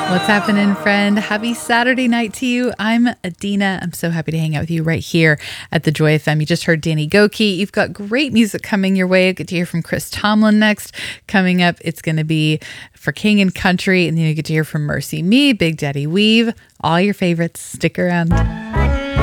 What's happening, friend? Happy Saturday night to you. I'm Adina. I'm so happy to hang out with you right here at the Joy FM. You just heard Danny Goki. You've got great music coming your way. You get to hear from Chris Tomlin next. Coming up, it's going to be for King and Country, and then you get to hear from Mercy Me, Big Daddy Weave, all your favorites. Stick around.